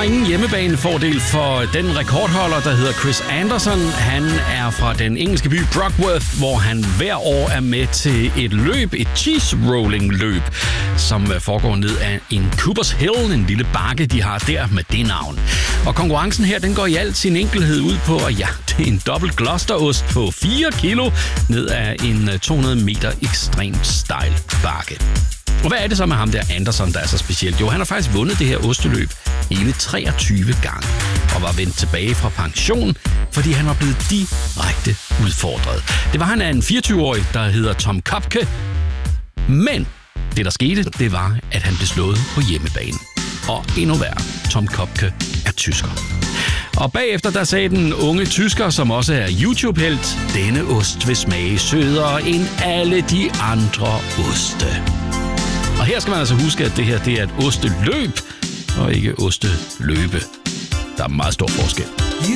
var ingen hjemmebanefordel for den rekordholder, der hedder Chris Anderson. Han er fra den engelske by Brockworth, hvor han hver år er med til et løb, et cheese rolling løb, som foregår ned af en Coopers Hill, en lille bakke, de har der med det navn. Og konkurrencen her, den går i al sin enkelhed ud på, at det er en dobbelt Gloucesterost på 4 kilo ned af en 200 meter ekstremt stejl bakke. Og hvad er det så med ham der Anderson, der er så specielt? Jo, han har faktisk vundet det her osteløb hele 23 gange og var vendt tilbage fra pension, fordi han var blevet direkte udfordret. Det var han af en 24-årig, der hedder Tom Kopke. Men det, der skete, det var, at han blev slået på hjemmebane. Og endnu værre, Tom Kopke er tysker. Og bagefter der sagde den unge tysker, som også er YouTube-helt, denne ost vil smage sødere end alle de andre oste. Og her skal man altså huske, at det her det er et osteløb, og ikke osteløbe. Der er meget stor forskel.